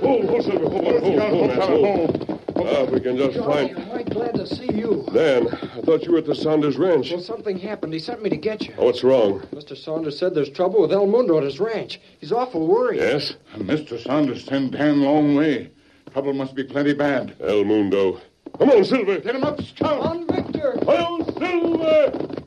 Hold, Silver. Hold. If we can just Johnny, find... I'm right glad to see you. Dan, I thought you were at the Saunders ranch. Well, something happened. He sent me to get you. Oh, what's wrong? Mr. Saunders said there's trouble with El Mundo at his ranch. He's awful worried. Yes? Mr. Saunders sent Dan long way. Trouble must be plenty bad. El Mundo. Come on, Silver. Get him up, Scout. On, Victor. Hail, Silver!